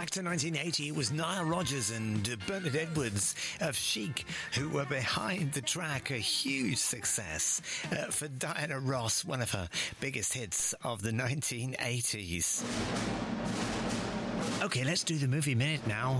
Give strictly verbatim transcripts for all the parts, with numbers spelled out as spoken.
Back to nineteen eighty, it was Nile Rodgers and Bernard Edwards of Chic who were behind the track. A huge success uh, for Diana Ross, one of her biggest hits of the nineteen eighties. Okay, let's do the movie minute now.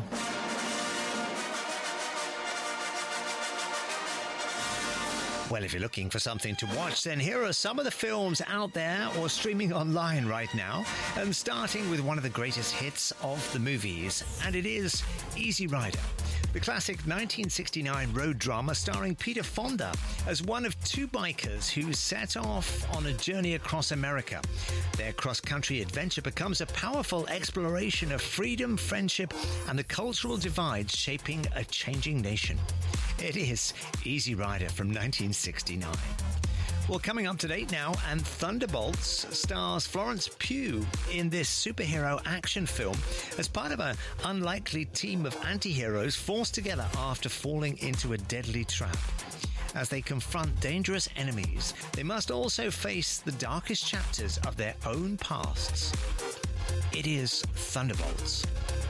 Well, if you're looking for something to watch, then here are some of the films out there or streaming online right now. And starting with one of the greatest hits of the movies, and it is Easy Rider, the classic nineteen sixty-nine road drama starring Peter Fonda as one of two bikers who set off on a journey across America. Their cross-country adventure becomes a powerful exploration of freedom, friendship, and the cultural divides shaping a changing nation. It is Easy Rider from nineteen sixty-nine. Well, coming up to date now, and Thunderbolts stars Florence Pugh in this superhero action film as part of an unlikely team of anti-heroes forced together after falling into a deadly trap. As they confront dangerous enemies, they must also face the darkest chapters of their own pasts. It is Thunderbolts.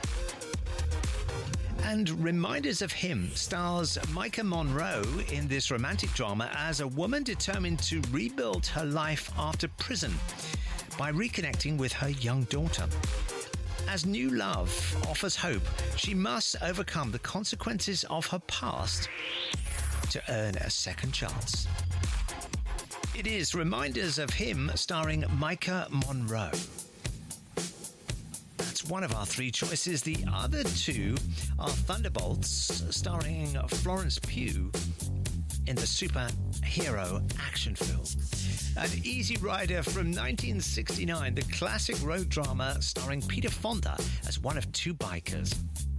And Reminders of Him stars Micah Monroe in this romantic drama as a woman determined to rebuild her life after prison by reconnecting with her young daughter. As new love offers hope, she must overcome the consequences of her past to earn a second chance. It is Reminders of Him starring Micah Monroe. One of our three choices. The other two are Thunderbolts, starring Florence Pugh in the superhero action film, and Easy Rider from nineteen sixty-nine, the classic road drama starring Peter Fonda as one of two bikers.